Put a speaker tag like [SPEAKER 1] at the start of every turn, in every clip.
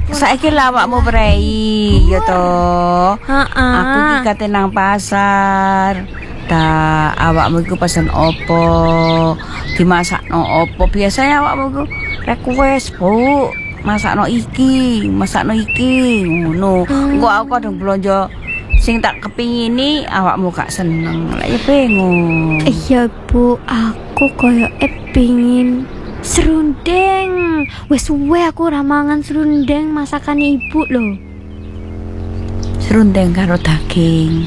[SPEAKER 1] Saiki lah awakmu prei ya to. Aku iki kate nang pasar. Ta awakmu iku pesen opo? Dimasakno opo? Biasanya awakmu iku request, Bu. Masakno iki ngono. Engko aku kadang blonjo sing tak kepingini awakmu gak seneng. Lah ya bingung.
[SPEAKER 2] Iya, Bu, aku koyo pingin serundeng. Wes suwe aku ora mangan serundeng masakan ibu lho.
[SPEAKER 1] Serundeng karo daging.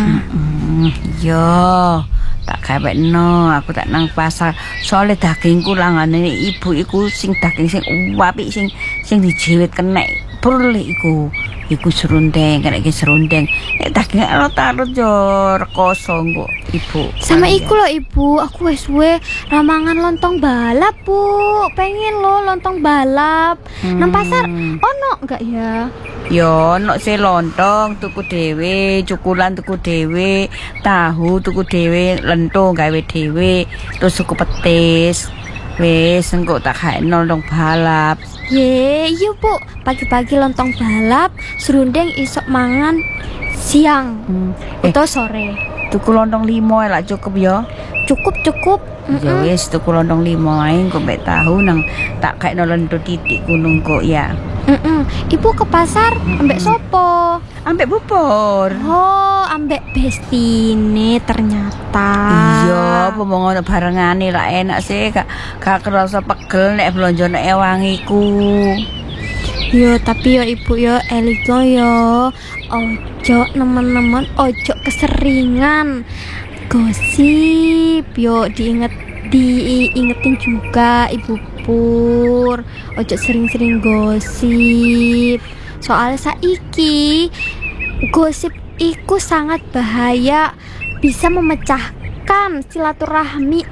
[SPEAKER 1] Iya, tak gawekno, aku tak nang pasar. Soale dagingku langane ibu iku sing daging sing apik sing dijiwit kenek. Perle iku serundeng, kene iki serundeng. Daging alot-alot yo rekoso kok, Ibu.
[SPEAKER 2] Sama iku lho, Ibu, aku wis suwe ramangan lontong balap, Bu. Pengen lo lontong balap. Nang pasar ono enggak ya?
[SPEAKER 1] Yo ono sih lontong tuku dhewe, cukulan tuku dhewe, tahu tuku dhewe, lento gawe dhewe, terus tuku petis. Wis engko tak gaekno lontong balap.
[SPEAKER 2] Iya Bu, pagi-pagi lontong balap, serundeng isok mangan siang atau sore.
[SPEAKER 1] Tuku lontong 5 lah cukup ya.
[SPEAKER 2] Cukup.
[SPEAKER 1] Ya wis tuku lontong 5 ae engko mek tahu nang tak gaekno lento titik gunung kok ya.
[SPEAKER 2] Ibu ke pasar ambek sopo?
[SPEAKER 1] Ambek bubur.
[SPEAKER 2] Oh, ambek bestine ternyata.
[SPEAKER 1] Iya, ngono barengane lah enak sih, gak kerasa pegel nek blonjo nek ewangiku.
[SPEAKER 2] Yo, tapi yo Ibu yo eliko yo. Ojo nemen-nemen ojo keseringan gosip. Yo diingetin juga Ibu Pur. Ojo sering-sering gosip. Soalnya saiki gosip iku sangat bahaya, bisa memecahkan silaturahmi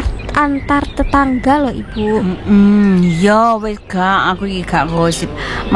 [SPEAKER 2] antar tetangga loh Ibu.
[SPEAKER 1] Ya wis gak, aku iki gak gosip.